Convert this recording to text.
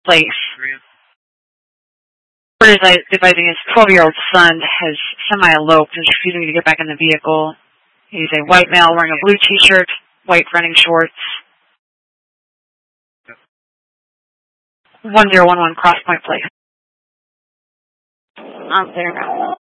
place. Is advising his 12-year-old son has semi-eloped and is refusing to get back in the vehicle. He's a white male wearing a blue T-shirt, white running shorts. 1011 Cross Point Place. I'm there now.